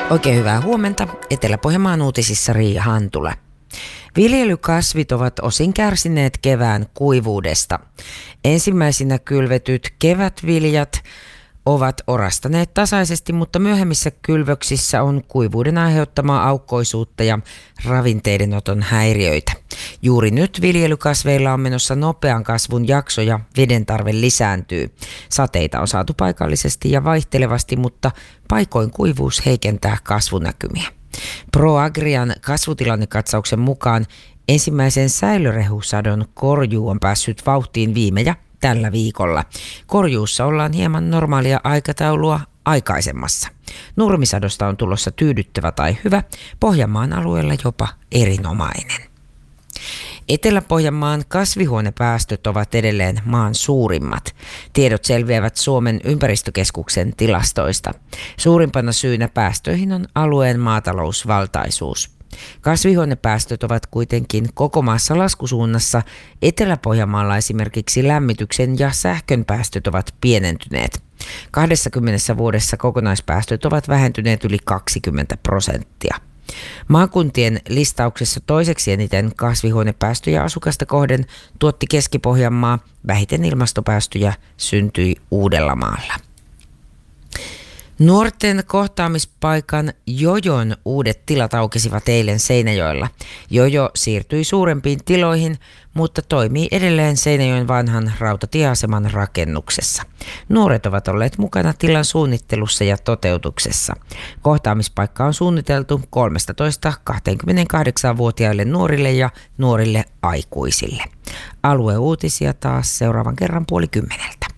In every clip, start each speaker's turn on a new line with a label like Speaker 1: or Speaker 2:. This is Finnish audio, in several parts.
Speaker 1: Oikein hyvää huomenta. Etelä-Pohjanmaan uutisissa Riia Hantula. Viljelykasvit ovat osin kärsineet kevään kuivuudesta. Ensimmäisinä kylvetyt kevätviljat ovat orastaneet tasaisesti, mutta myöhemmissä kylvöksissä on kuivuuden aiheuttamaa aukkoisuutta ja ravinteiden oton häiriöitä. Juuri nyt viljelykasveilla on menossa nopean kasvun jakso ja veden tarve lisääntyy. Sateita on saatu paikallisesti ja vaihtelevasti, mutta paikoin kuivuus heikentää kasvunäkymiä. ProAgrian kasvutilannekatsauksen mukaan ensimmäisen säilörehusadon korjuu on päässyt vauhtiin viime ja tällä viikolla. Korjuussa ollaan hieman normaalia aikataulua aikaisemmassa. Nurmisadosta on tulossa tyydyttävä tai hyvä, Pohjanmaan alueella jopa erinomainen. Etelä-Pohjanmaan kasvihuonepäästöt ovat edelleen maan suurimmat. Tiedot selviävät Suomen ympäristökeskuksen tilastoista. Suurimpana syynä päästöihin on alueen maatalousvaltaisuus. Kasvihuonepäästöt ovat kuitenkin koko maassa laskusuunnassa. Etelä-Pohjanmaalla esimerkiksi lämmityksen ja sähkön päästöt ovat pienentyneet. 20 vuodessa kokonaispäästöt ovat vähentyneet yli 20%. Maakuntien listauksessa toiseksi eniten kasvihuonepäästöjä asukasta kohden tuotti Keski-Pohjanmaa, vähiten ilmastopäästöjä syntyi Uudellamaalla. Nuorten kohtaamispaikan Jojon uudet tilat aukesivat eilen Seinäjoella. Jojo siirtyi suurempiin tiloihin, mutta toimii edelleen Seinäjoen vanhan rautatieaseman rakennuksessa. Nuoret ovat olleet mukana tilan suunnittelussa ja toteutuksessa. Kohtaamispaikka on suunniteltu 13-28-vuotiaille nuorille ja nuorille aikuisille. Alueuutisia taas seuraavan kerran 9:30.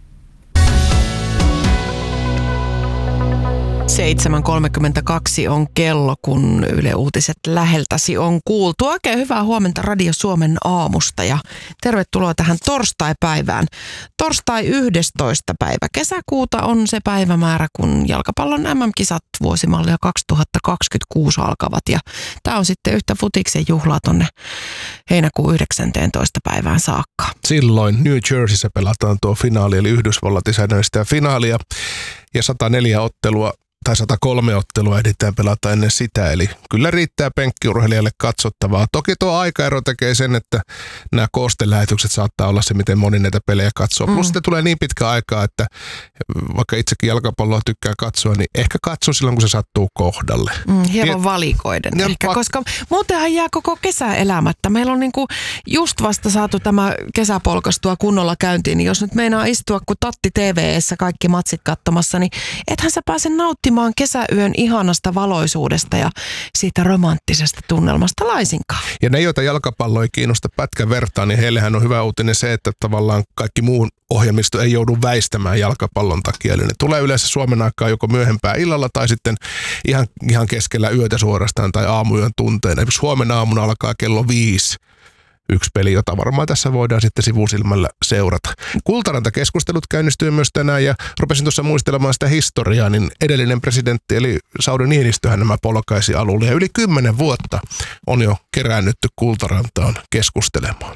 Speaker 2: 7.32 on kello, kun Yle Uutiset läheltäsi on kuultu. Oikein hyvää huomenta Radio Suomen aamusta ja tervetuloa tähän torstaipäivään. Torstai 11. päivä kesäkuuta on se päivämäärä, kun jalkapallon MM-kisat vuosimallia 2026 alkavat. Ja tämä on sitten yhtä futiksen juhlaa tonne heinäkuun 19. päivään saakka.
Speaker 3: Silloin New Jerseyssä pelataan tuo finaali, eli Yhdysvallat isännöi sitä finaalia ja 104 ottelua. Tai 103 ottelua ehditään pelata ennen sitä, eli kyllä riittää penkkiurheilijalle katsottavaa. Toki tuo aikaero tekee sen, että nämä koostelähetykset saattaa olla se, miten moni näitä pelejä katsoo. Plus sitten tulee niin pitkä aikaa, että vaikka itsekin jalkapalloa tykkää katsoa, niin ehkä katso silloin, kun se sattuu kohdalle.
Speaker 2: Hieman valikoiden ehkä, koska muutenhan jää koko kesä elämättä. Meillä on niinku just vasta saatu tämä kesäpolkastua kunnolla käyntiin, niin jos nyt meinaa istua kun tatti TV:ssä kaikki matsit katsomassa, niin ethän sä pääse nauttimaan kesäyön ihanasta valoisuudesta ja siitä romanttisesta tunnelmasta laisinkaan.
Speaker 3: Ja ne, joita jalkapallo ei kiinnosta pätkän vertaan, niin heillehän on hyvä uutinen se, että tavallaan kaikki muun ohjelmisto ei joudu väistämään jalkapallon takia. Eli ne tulee yleensä Suomen aikaa joko myöhempää illalla tai sitten ihan keskellä yötä suorastaan tai aamuyön tunteena. Suomen aamuna alkaa kello 5. Yksi peli, jota varmaan tässä voidaan sitten sivusilmällä seurata. Kultaranta-keskustelut käynnistyy myös tänään ja rupesin tuossa muistelemaan sitä historiaa, niin edellinen presidentti eli Sauli Niinistöhän nämä polkaisi alulle ja yli 10 vuotta on jo keräännytty Kultarantaan keskustelemaan.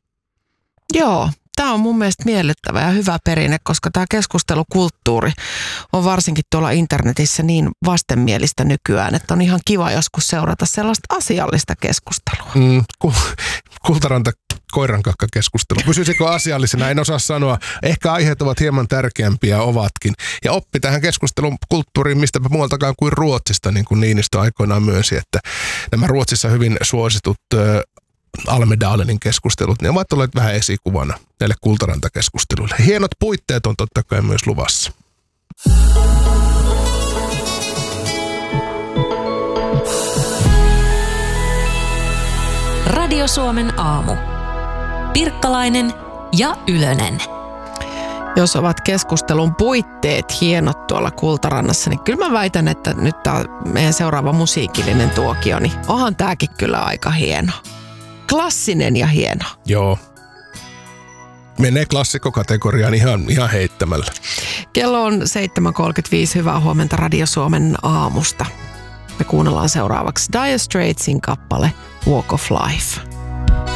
Speaker 2: Joo. Tämä on mun mielestä miellyttävä ja hyvä perinne, koska tämä keskustelukulttuuri on varsinkin tuolla internetissä niin vastenmielistä nykyään, että on ihan kiva joskus seurata sellaista asiallista keskustelua.
Speaker 3: Kultaranta koirankakka-keskustelu. Pysyisikö asiallisena? En osaa sanoa. Ehkä aiheet ovat hieman tärkeämpiä, ovatkin. Ja oppi tähän keskustelun kulttuuriin mistäpä muualtakaan kuin Ruotsista, niin kuin Niinistö aikoinaan myönsi, että nämä Ruotsissa hyvin suositut Almedalenin keskustelut, ne ovat olleet vähän esikuvana näille Kultaranta-keskusteluille. Hienot puitteet on totta kai myös luvassa.
Speaker 4: Radio Suomen aamu. Pirkkalainen ja Ylönen.
Speaker 2: Jos ovat keskustelun puitteet hienot tuolla Kultarannassa, niin kyllä mä väitän, että nyt tämä meidän seuraava musiikillinen tuokio, niin onhan tämäkin kyllä aika hieno. Klassinen ja hieno.
Speaker 3: Joo. Menee klassikkokategoriaan ihan heittämällä.
Speaker 2: Kello on 7.35. Hyvää huomenta Radio Suomen aamusta. Me kuunnellaan seuraavaksi Dire Straitsin kappale Walk of Life.